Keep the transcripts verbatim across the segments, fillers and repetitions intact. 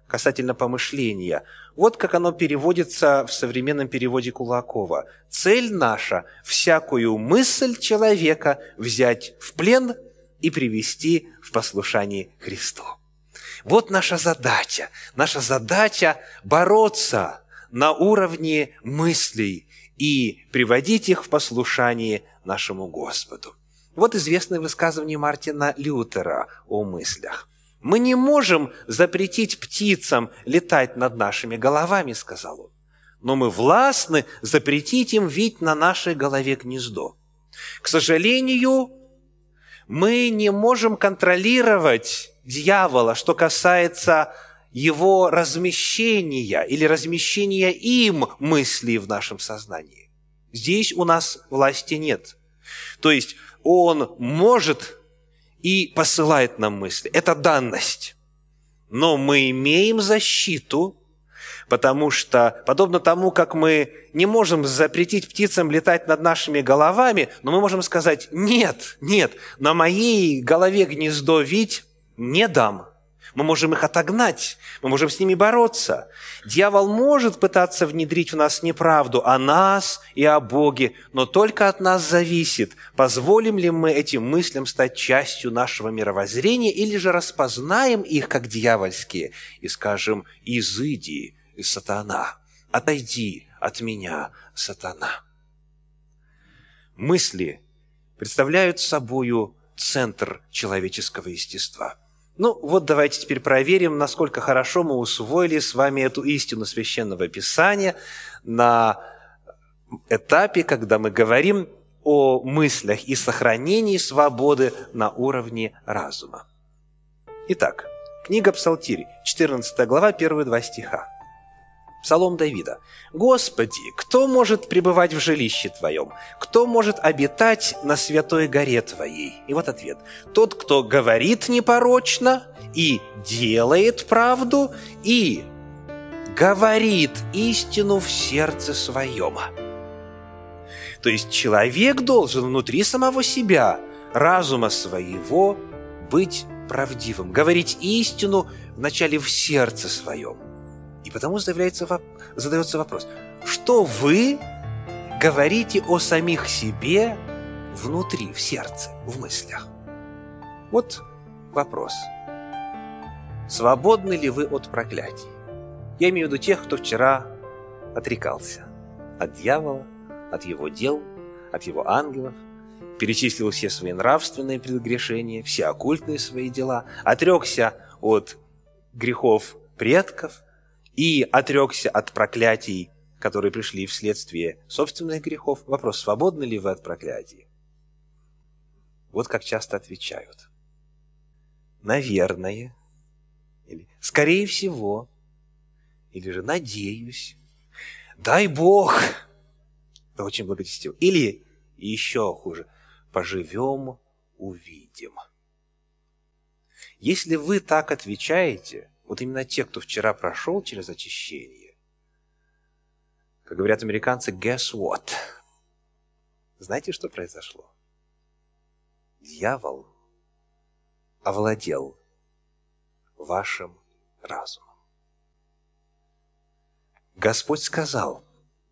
касательно помышления. Вот как оно переводится в современном переводе Кулакова. «Цель наша – всякую мысль человека взять в плен и привести в послушание Христу». Вот наша задача. Наша задача – бороться на уровне мыслей и приводить их в послушание нашему Господу. Вот известное высказывание Мартина Лютера о мыслях. «Мы не можем запретить птицам летать над нашими головами, — сказал он, — но мы властны запретить им вить на нашей голове гнездо. К сожалению, мы не можем контролировать дьявола, что касается его размещения или размещения им мыслей в нашем сознании. Здесь у нас власти нет. То есть он может и посылает нам мысли. Это данность. Но мы имеем защиту, потому что, подобно тому, как мы не можем запретить птицам летать над нашими головами, но мы можем сказать: нет, нет, на моей голове гнездо вить не дам. Мы можем их отогнать, мы можем с ними бороться. Дьявол может пытаться внедрить в нас неправду о нас и о Боге, но только от нас зависит, позволим ли мы этим мыслям стать частью нашего мировоззрения, или же распознаем их как дьявольские и скажем: «Изыди, сатана, отойди от меня, сатана». Мысли представляют собою центр человеческого естества. Ну, вот давайте теперь проверим, насколько хорошо мы усвоили с вами эту истину Священного Писания на этапе, когда мы говорим о мыслях и сохранении свободы на уровне разума. Итак, книга Псалтирь, четырнадцатая глава, первые два стиха. Псалом Давида. «Господи, кто может пребывать в жилище Твоем? Кто может обитать на святой горе Твоей?» И вот ответ. «Тот, кто говорит непорочно и делает правду, и говорит истину в сердце своем». То есть человек должен внутри самого себя, разума своего, быть правдивым, говорить истину вначале в сердце своем. И потому задается, задается вопрос: что вы говорите о самих себе внутри, в сердце, в мыслях? Вот вопрос. Свободны ли вы от проклятий? Я имею в виду тех, кто вчера отрекался от дьявола, от его дел, от его ангелов, перечислил все свои нравственные прегрешения, все оккультные свои дела, отрекся от грехов предков и отрекся от проклятий, которые пришли вследствие собственных грехов. Вопрос: свободны ли вы от проклятий? Вот как часто отвечают: наверное, или скорее всего, или же надеюсь, дай Бог. Это очень благочестиво. Или еще хуже: поживем, увидим. Если вы так отвечаете, вот именно те, кто вчера прошел через очищение, как говорят американцы, guess what? Знаете, что произошло? Дьявол овладел вашим разумом. Господь сказал: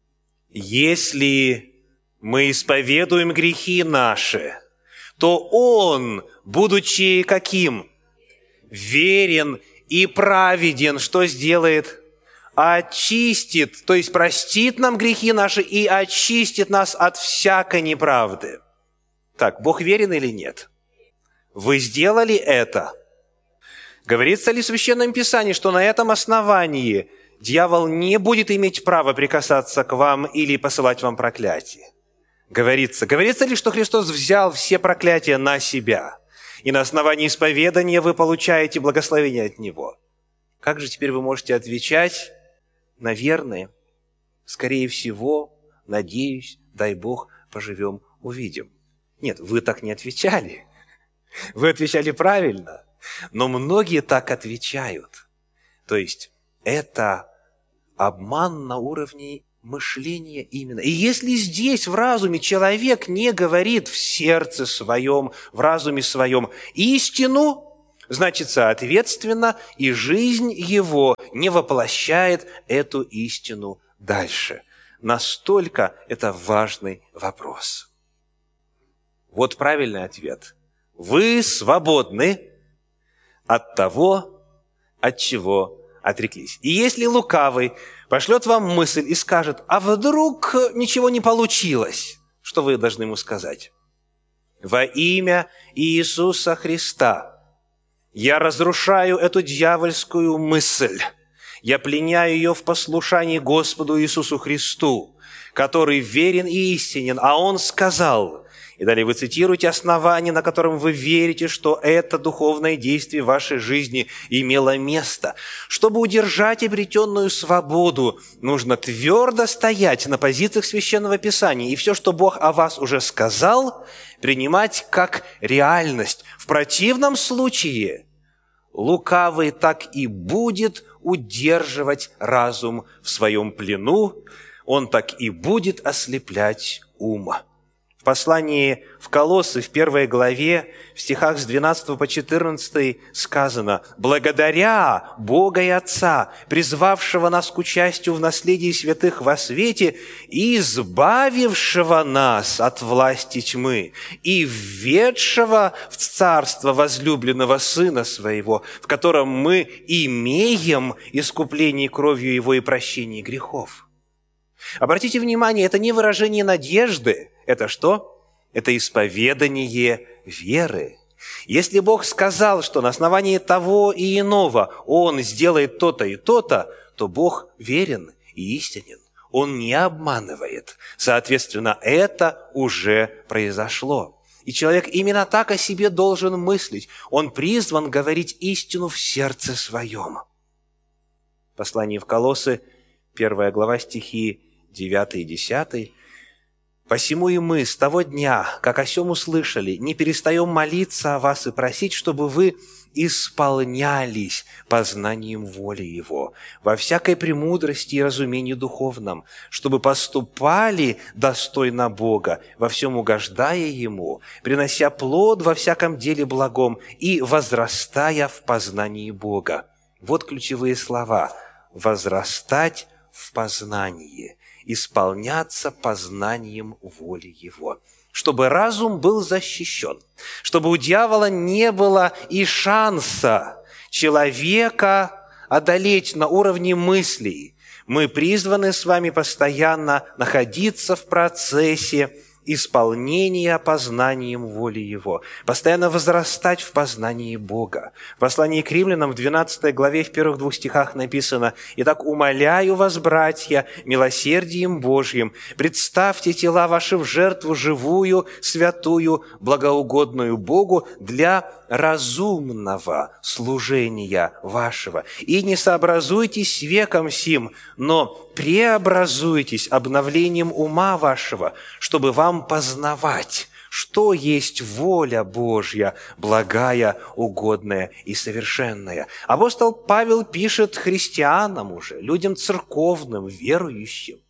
если мы исповедуем грехи наши, то Он, будучи каким? Верен и праведен, что сделает? Очистит, то есть простит нам грехи наши и очистит нас от всякой неправды. Так, Бог верен или нет? Вы сделали это? Говорится ли в Священном Писании, что на этом основании дьявол не будет иметь права прикасаться к вам или посылать вам проклятие? Говорится. Говорится ли, что Христос взял все проклятия на себя, и на основании исповедания вы получаете благословение от Него? Как же теперь вы можете отвечать: наверное, скорее всего, надеюсь, дай Бог, поживем, увидим? Нет, вы так не отвечали. Вы отвечали правильно, но многие так отвечают. То есть это обман на уровне мышления именно. И если здесь в разуме человек не говорит в сердце своем, в разуме своем истину, Значит, соответственно, и жизнь его не воплощает эту истину дальше. Настолько это важный вопрос. Вот правильный ответ. Вы свободны от того, от чего отреклись. И если лукавый пошлет вам мысль и скажет: а вдруг ничего не получилось, что вы должны ему сказать? Во имя Иисуса Христа я разрушаю эту дьявольскую мысль. Я пленяю ее в послушании Господу Иисусу Христу, который верен и истинен. А Он сказал, и далее вы цитируете основание, на котором вы верите, что это духовное действие в вашей жизни имело место. Чтобы удержать обретенную свободу, нужно твердо стоять на позициях Священного Писания. И все, что Бог о вас уже сказал, принимать как реальность. В противном случае лукавый так и будет удерживать разум в своем плену, он так и будет ослеплять ум. В послании в Колоссы, в первой главе, в стихах с двенадцатого по четырнадцатый сказано: «Благодаря Бога и Отца, призвавшего нас к участию в наследии святых во свете и избавившего нас от власти тьмы и введшего в царство возлюбленного Сына Своего, в котором мы имеем искупление кровью Его и прощение грехов». Обратите внимание, это не выражение надежды. Это что? Это исповедание веры. Если Бог сказал, что на основании того и иного Он сделает то-то и то-то, то Бог верен и истинен. Он не обманывает. Соответственно, это уже произошло. И человек именно так о себе должен мыслить. Он призван говорить истину в сердце своем. Послание в Колоссы, первая глава, стихи девятый и десятый. «Посему и мы с того дня, как о сем услышали, не перестаем молиться о вас и просить, чтобы вы исполнялись познанием воли Его во всякой премудрости и разумении духовном, чтобы поступали достойно Бога, во всем угождая Ему, принося плод во всяком деле благом и возрастая в познании Бога». Вот ключевые слова. Возрастать в познании, исполняться познанием воли Его, чтобы разум был защищен, чтобы у дьявола не было и шанса человека одолеть на уровне мыслей. Мы призваны с вами постоянно находиться в процессе исполнения познанием воли Его, постоянно возрастать в познании Бога. В послании к Римлянам в двенадцатой главе в первых двух стихах написано: «Итак, умоляю вас, братья, милосердием Божьим, представьте тела ваши в жертву живую, святую, благоугодную Богу для разумного служения вашего. И не сообразуйтесь с веком сим, но преобразуйтесь обновлением ума вашего, чтобы вам познавать, что есть воля Божья, благая, угодная и совершенная». Апостол Павел пишет христианам уже, людям церковным, верующим.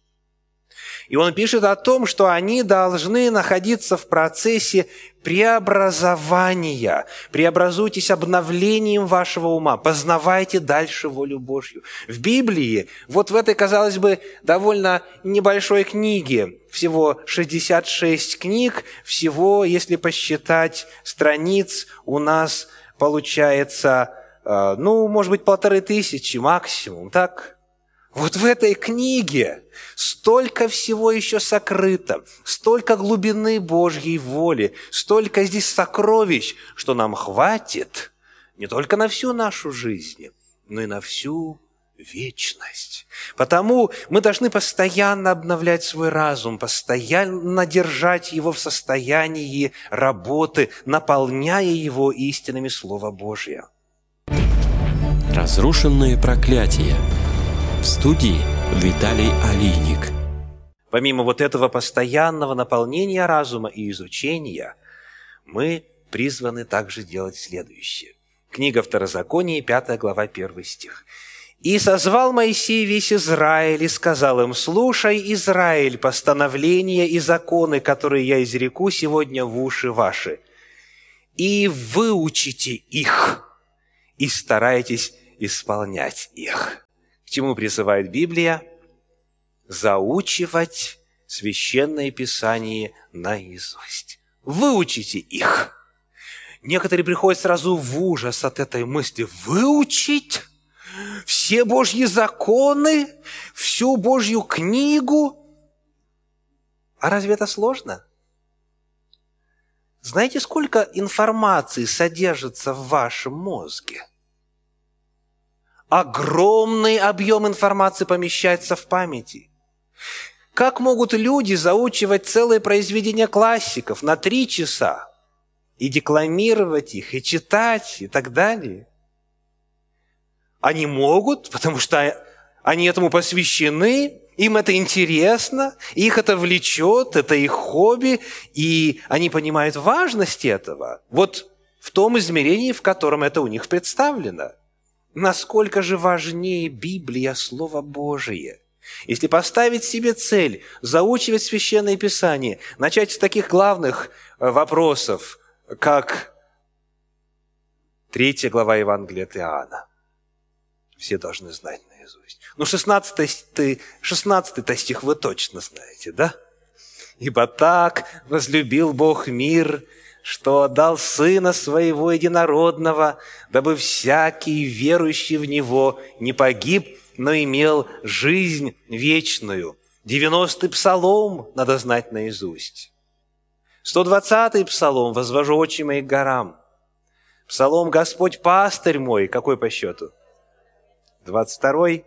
И он пишет о том, что они должны находиться в процессе преобразования. Преобразуйтесь обновлением вашего ума, познавайте дальше волю Божью. В Библии, вот в этой, казалось бы, довольно небольшой книге, всего шестьдесят шесть книг, всего, если посчитать страниц, у нас получается, ну, может быть, полторы тысячи максимум, так? Вот в этой книге столько всего еще сокрыто, столько глубины Божьей воли, столько здесь сокровищ, что нам хватит не только на всю нашу жизнь, но и на всю вечность. Потому мы должны постоянно обновлять свой разум, постоянно держать его в состоянии работы, наполняя его истинами Слова Божия. Разрушенные проклятия. В студии Виталий Алийник. Помимо вот этого постоянного наполнения разума и изучения, мы призваны также делать следующее. Книга Второзакония, пятая глава, первый стих. «И созвал Моисей весь Израиль и сказал им: слушай, Израиль, постановления и законы, которые я изреку сегодня в уши ваши, и выучите их». и старайтесь исполнять их. К чему призывает Библия? Заучивать Священное Писание наизусть. Выучите их. Некоторые приходят сразу в ужас от этой мысли. Выучить все Божьи законы, всю Божью книгу? А разве это сложно? Знаете, сколько информации содержится в вашем мозге? Огромный объем информации помещается в памяти. Как могут люди заучивать целые произведения классиков на три часа и декламировать их, и читать, и так далее? Они могут, потому что они этому посвящены, им это интересно, их это влечет, это их хобби, и они понимают важность этого. Вот в том измерении, в котором это у них представлено. Насколько же важнее Библия, Слово Божие? Если поставить себе цель заучивать Священное Писание, начать с таких главных вопросов, как третья глава Евангелия от Иоанна. Все должны знать наизусть. Ну, шестнадцатый, шестнадцатый стих вы точно знаете, да? «Ибо так возлюбил Бог мир, что отдал Сына Своего Единородного, дабы всякий, верующий в Него, не погиб, но имел жизнь вечную». девяностый псалом надо знать наизусть. сто двадцатый псалом «Возвожу очи мои к горам». Псалом «Господь пастырь мой», какой по счету? двадцать второй.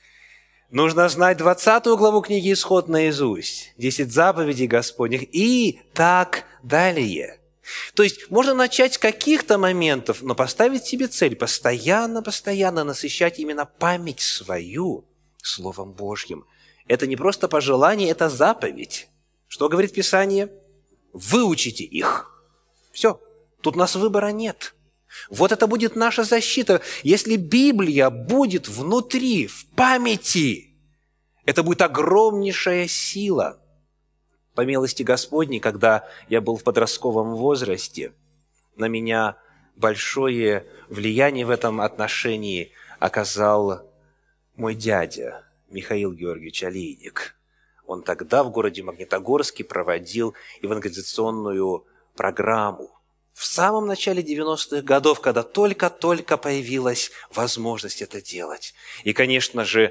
Нужно знать двадцатую главу книги Исход наизусть, десять заповедей Господних и так далее. То есть можно начать с каких-то моментов, но поставить себе цель постоянно-постоянно насыщать именно память свою Словом Божьим. Это не просто пожелание, это заповедь. Что говорит Писание? Выучите их. Все, тут у нас выбора нет. Вот это будет наша защита. Если Библия будет внутри, в памяти, это будет огромнейшая сила. По милости Господней, когда я был в подростковом возрасте, на меня большое влияние в этом отношении оказал мой дядя Михаил Георгиевич Алейник. Он тогда в городе Магнитогорске проводил евангелизационную программу. В самом начале девяностых годов, когда только-только появилась возможность это делать. И, конечно же,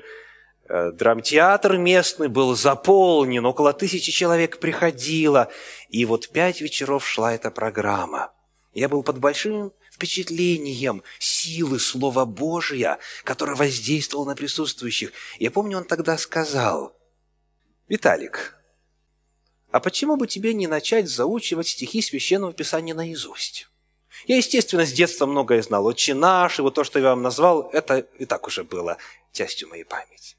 драмтеатр местный был заполнен, около тысячи человек приходило. И вот пять вечеров шла эта программа. Я был под большим впечатлением силы Слова Божия, которое воздействовало на присутствующих. Я помню, он тогда сказал: «Виталик, а почему бы тебе не начать заучивать стихи Священного Писания наизусть? Я, естественно, с детства многое знал. «Отче наш», и вот то, что я вам назвал, это и так уже было частью моей памяти.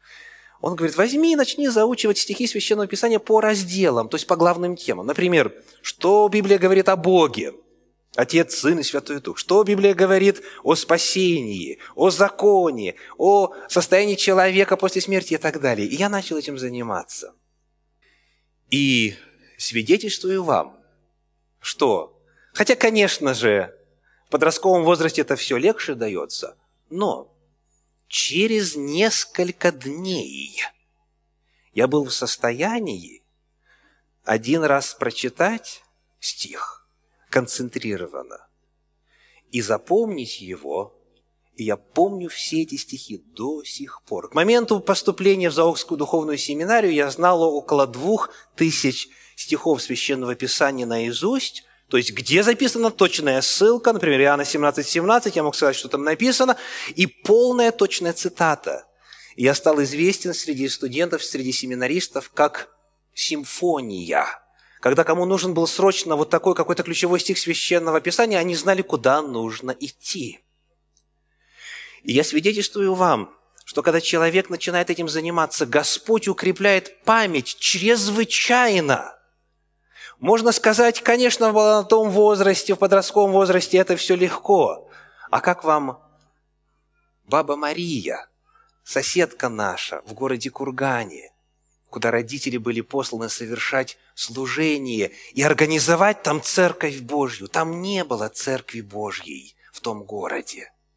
Он говорит: возьми и начни заучивать стихи Священного Писания по разделам, то есть по главным темам. Например, что Библия говорит о Боге, Отец, Сын и Святой Дух. Что Библия говорит о спасении, о законе, о состоянии человека после смерти и так далее. И я начал этим заниматься. И свидетельствую вам, что, хотя, конечно же, в подростковом возрасте это все легче дается, но через несколько дней я был в состоянии один раз прочитать стих концентрированно и запомнить его. И я помню все эти стихи до сих пор. К моменту поступления в Заокскую духовную семинарию я знал около двух тысяч стихов Священного Писания наизусть, то есть где записана точная ссылка, например, Иоанна семнадцать семнадцать, я мог сказать, что там написано, и полная точная цитата. И я стал известен среди студентов, среди семинаристов как симфония. Когда кому нужен был срочно вот такой какой-то ключевой стих Священного Писания, они знали, куда нужно идти. И я свидетельствую вам, что когда человек начинает этим заниматься, Господь укрепляет память чрезвычайно. Можно сказать, конечно, в молодом возрасте, в подростковом возрасте это все легко. А как вам баба Мария, соседка наша в городе Кургане, куда родители были посланы совершать служение и организовать там церковь Божью? Там не было церкви Божьей в том городе.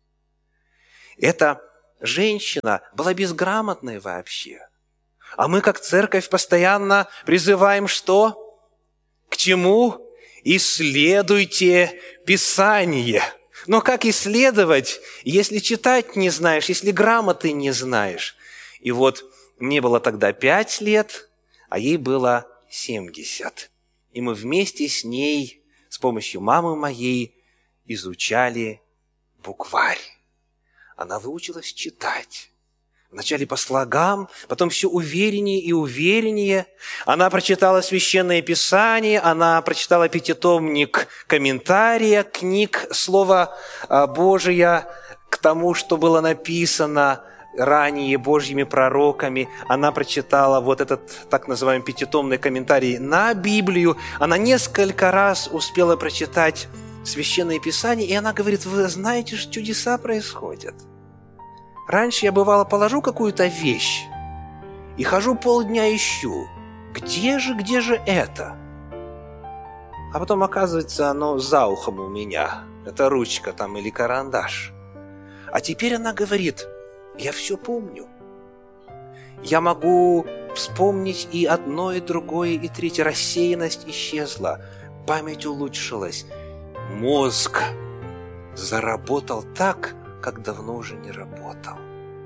Эта женщина была безграмотной вообще. А мы, как церковь, постоянно призываем что? К чему? Исследуйте Писание. Но как исследовать, если читать не знаешь, если грамоты не знаешь? И вот мне было тогда пять лет, а ей было семьдесят. И мы вместе с ней, с помощью мамы моей, изучали букварь. Она выучилась читать. Вначале по слогам, потом все увереннее и увереннее. Она прочитала Священное Писание, она прочитала пятитомник комментария книг Слова Божия к тому, что было написано ранее Божьими пророками. Она прочитала вот этот так называемый пятитомный комментарий на Библию. Она несколько раз успела прочитать Священное Писание, и она говорит: вы знаете, что чудеса происходят. Раньше я, бывало, положу какую-то вещь и хожу полдня ищу. Где же, где же это? А потом, оказывается, оно за ухом у меня. Это ручка там или карандаш. А теперь она говорит: я все помню. Я могу вспомнить и одно, и другое, и третье. Рассеянность исчезла, память улучшилась. Мозг заработал так, как давно уже не работал.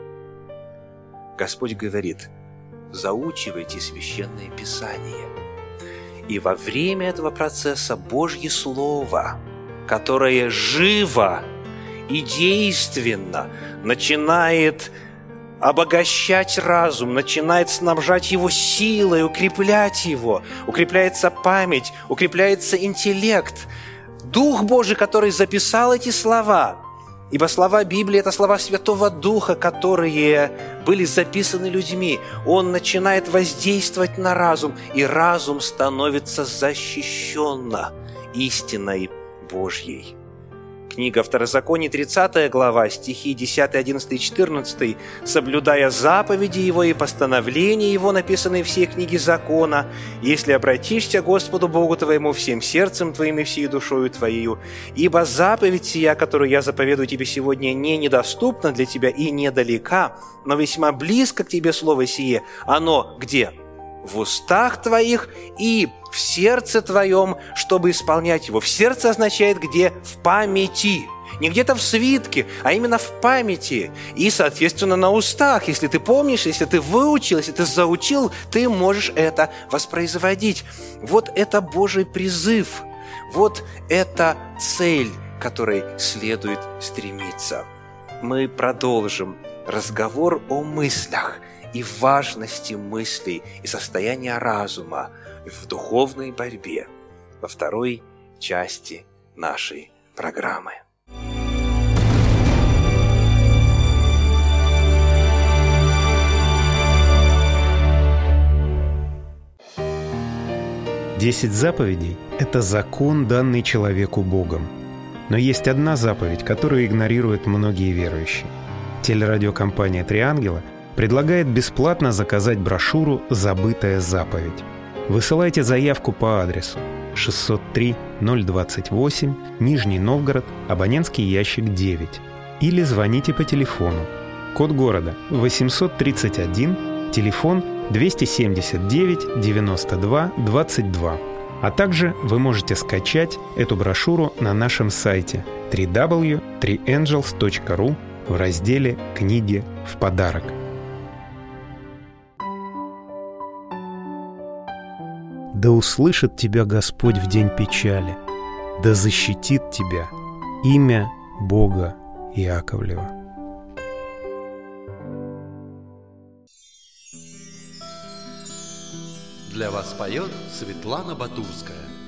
Господь говорит: заучивайте Священное Писание. И во время этого процесса Божье Слово, которое живо и действенно начинает обогащать разум, начинает снабжать его силой, укреплять его, укрепляется память, укрепляется интеллект. Дух Божий, который записал эти слова, ибо слова Библии – это слова Святого Духа, которые были записаны людьми. Он начинает воздействовать на разум, и разум становится защищенно истиной Божьей. Книга Второзакония, тридцатая глава, стихи десятый, одиннадцатый и четырнадцатый. «Соблюдая заповеди Его и постановления Его, написанные в всей книге закона, если обратишься к Господу Богу твоему всем сердцем твоим и всей душою твоею, ибо заповедь сия, которую я заповедую тебе сегодня, не недоступна для тебя и недалека, но весьма близко к тебе слово сие. Оно где? В устах твоих и в сердце твоем, чтобы исполнять его». В сердце означает где? В памяти. Не где-то в свитке, а именно в памяти. И, соответственно, на устах. Если ты помнишь, если ты выучил, если ты заучил, ты можешь это воспроизводить. Вот это Божий призыв. Вот это цель, к которой следует стремиться. Мы продолжим разговор о мыслях и важности мыслей и состояния разума в духовной борьбе во второй части нашей программы. Десять заповедей – это закон, данный человеку Богом. Но есть одна заповедь, которую игнорируют многие верующие. Телерадиокомпания «Три ангела» предлагает бесплатно заказать брошюру «Забытая заповедь». Высылайте заявку по адресу шестьсот три ноль двадцать восемь, Нижний Новгород, абонентский ящик девять. Или звоните по телефону. Код города восемьсот тридцать один, телефон двести семьдесят девять девяносто два двадцать два. А также вы можете скачать эту брошюру на нашем сайте дабл ю дабл ю дабл ю точка три энджелс точка ру в разделе «Книги в подарок». Да услышит тебя Господь в день печали, да защитит тебя имя Бога Иаковлева. Для вас поет Светлана Батурская.